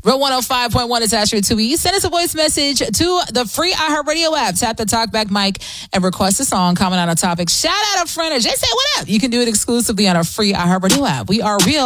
Real 105.1 is Astro 2E. Send us a voice message to the free iHeartRadio app. Tap the talkback mic and request a song, comment on a topic, shout out a friend, or just say what up. You can do it exclusively on our free iHeartRadio app. We are real.